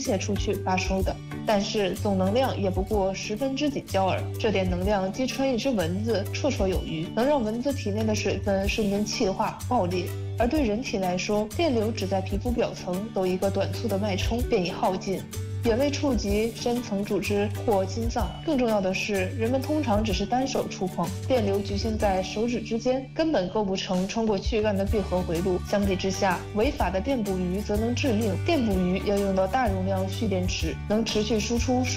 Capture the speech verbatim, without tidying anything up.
泄出去发出的。但是总能量也不过十分之几焦耳，这点能量击穿一只蚊子绰绰有余，能让蚊子体内的水分瞬间气化爆裂。而对人体来说，电流只在皮肤表层走一个短促的脉冲便已耗尽，远未触及深层组织或心脏。更重要的是，人们通常只是单手触碰，电流局限在手指之间，根本构不成穿过躯干的闭合回路。相比之下，违法的电捕鱼则能致命。电捕鱼要用到大容量蓄电池，能持续输出数